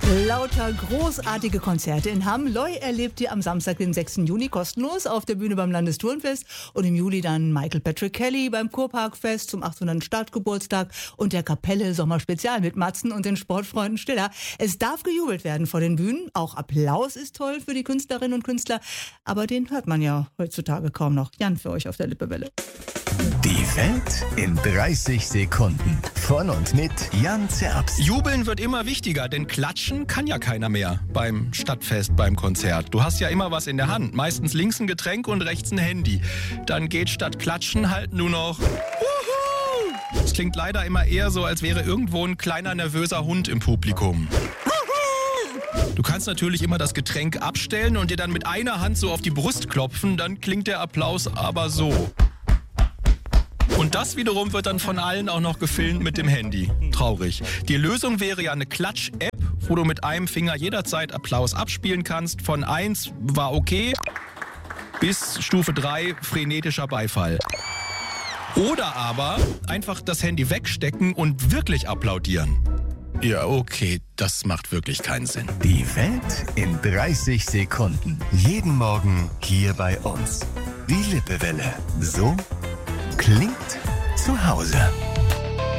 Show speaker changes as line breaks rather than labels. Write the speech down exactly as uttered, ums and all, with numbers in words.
Lauter großartige Konzerte in Hamm. Loi erlebt ihr am Samstag, den sechsten Juni, kostenlos auf der Bühne beim Landesturnfest und im Juli dann Michael Patrick Kelly beim Kurparkfest zum achthunderten Startgeburtstag und der Kapelle Sommerspezial mit Matzen und den Sportfreunden Stiller. Es darf gejubelt werden vor den Bühnen. Auch Applaus ist toll für die Künstlerinnen und Künstler, aber den hört man ja heutzutage kaum noch. Jan für euch auf der Lippewelle.
Die Welt in dreißig Sekunden. Von und mit Jan Zerbst.
Jubeln wird immer wichtiger, denn klatschen kann ja keiner mehr beim Stadtfest, beim Konzert. Du hast ja immer was in der Hand, meistens links ein Getränk und rechts ein Handy. Dann geht statt klatschen halt nur noch Wuhu! Es klingt leider immer eher so, als wäre irgendwo ein kleiner nervöser Hund im Publikum. Du kannst natürlich immer das Getränk abstellen und dir dann mit einer Hand so auf die Brust klopfen, dann klingt der Applaus aber so. Und das wiederum wird dann von allen auch noch gefilmt mit dem Handy. Traurig. Die Lösung wäre ja eine Klatsch-App, wo du mit einem Finger jederzeit Applaus abspielen kannst. Von eins war okay bis Stufe drei frenetischer Beifall. Oder aber einfach das Handy wegstecken und wirklich applaudieren. Ja, okay, das macht wirklich keinen Sinn.
Die Welt in dreißig Sekunden. Jeden Morgen hier bei uns. Die Lippewelle. So klingt zu Hause.